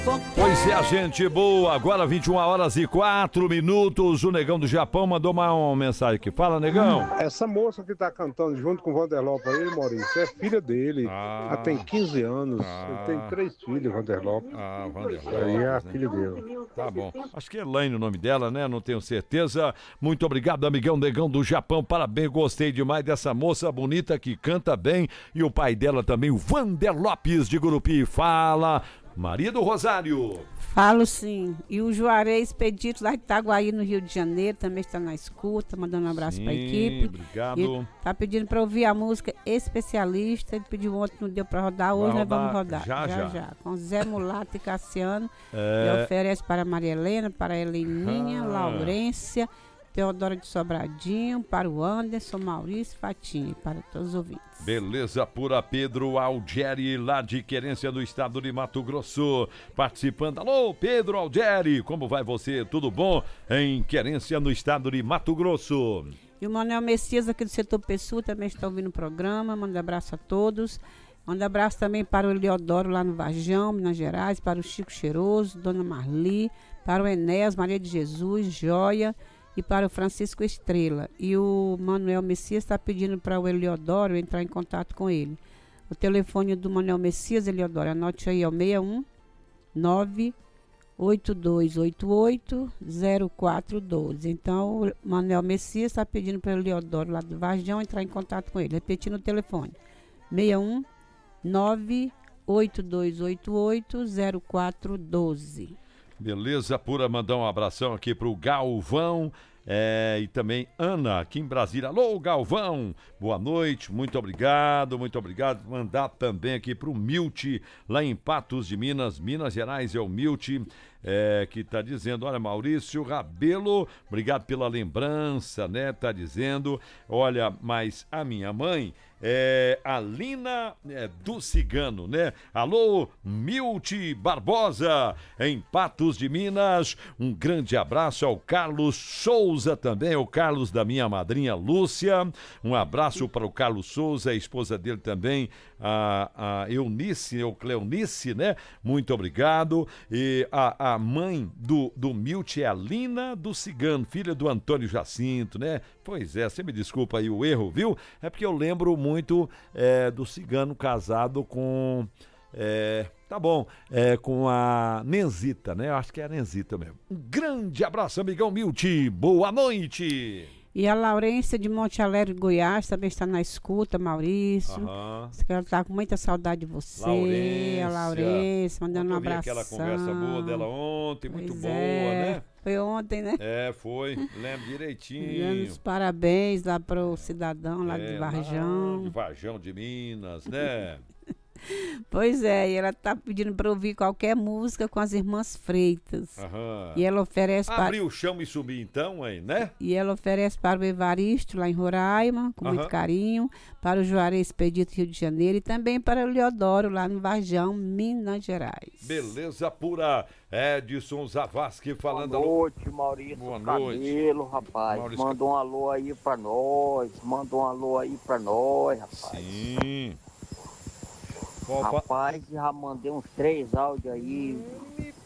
Pois é, gente boa, agora 21h04. O Negão do Japão mandou uma mensagem aqui. Fala, Negão. Essa moça que tá cantando junto com o Vanderlop aí, Maurício, é filha dele. Ela tem 15 anos. Ele tem 3 filhos, Vanderlop. Vanderlop. Aí é a né? filha dele. Tá bom. Acho que é Elaine o nome dela, né? Não tenho certeza. Muito obrigado, amigão Negão do Japão. Parabéns, gostei demais dessa moça bonita que canta bem. E o pai dela também, o Vander Lopes de Gurupi. Fala, Maria do Rosário. Falo sim. E o Juarez Expedito lá de Itaguaí, no Rio de Janeiro, também está na escuta, mandando um abraço para a equipe. Obrigado. E tá pedindo para ouvir a música Especialista. Ele pediu ontem, não deu para rodar, hoje nós vamos rodar. Já. Com Zé Mulato e Cassiano. E oferece para Maria Helena, para a Heleninha, Laurência, Teodora de Sobradinho, para o Anderson, Maurício, Fatinha e para todos os ouvintes. Beleza pura, Pedro Algeri, lá de Querência, do estado de Mato Grosso, participando. Alô, Pedro Algeri, como vai você? Tudo bom? Em Querência, no estado de Mato Grosso. E o Manuel Messias, aqui do setor Pessoa, também está ouvindo o programa. Manda abraço a todos. Manda abraço também para o Eliodoro, lá no Varjão, Minas Gerais, para o Chico Cheiroso, Dona Marli, para o Enéas, Maria de Jesus, Joia, e para o Francisco Estrela. E o Manuel Messias está pedindo para o Eliodoro entrar em contato com ele. O telefone do Manuel Messias, Eliodoro, anote aí, é o 61 98288 0412. Então, o Manuel Messias está pedindo para o Eliodoro, lá do Varjão, entrar em contato com ele. Repetindo o telefone, 61 98288 0412. Beleza pura, mandar um abração aqui pro Galvão e também Ana, aqui em Brasília. Alô, Galvão, boa noite, muito obrigado. Mandar também aqui pro Milt, lá em Patos de Minas Gerais, é o Milt, que tá dizendo, olha, Maurício Rabelo, obrigado pela lembrança, né, tá dizendo, olha, mas a minha mãe a Lina do Cigano, né? Alô, Milt Barbosa, em Patos de Minas. Um grande abraço ao Carlos Souza também, o Carlos da minha madrinha Lúcia. Um abraço para o Carlos Souza, a esposa dele também, a Eunice, ou Cleonice, né? Muito obrigado. E a mãe do Milt é a Lina do Cigano, filha do Antônio Jacinto, né? Pois é, você me desculpa aí o erro, viu? É porque eu lembro muito do Cigano casado com... tá bom, com a Nenzita, né? Eu acho que é a Nenzita mesmo. Um grande abraço, amigão Milt. Boa noite. E a Laurência de Monte Alegre, Goiás, também está na escuta, Maurício. Ela está com muita saudade de você. A Laurência, mandando um abraço. Aquela conversa boa dela ontem, muito boa, né? Foi ontem, né? Foi, lembro direitinho. Dando os parabéns lá para o cidadão lá de Varjão. De Varjão de Minas, né? Pois é, e ela tá pedindo para ouvir qualquer música com as irmãs Freitas. E ela oferece Abrir o chão e subir então, aí, né? E ela oferece para o Evaristo, lá em Roraima, com muito carinho, para o Juarez Expedito, Rio de Janeiro, e também para o Leodoro, lá no Varjão, Minas Gerais. Beleza pura. Edson Zavascki falando. Boa noite, Maurício. Boa noite. Camilo, rapaz. Maurício... Manda um alô aí para nós. Rapaz. Sim. Rapaz, já mandei uns 3 áudios aí.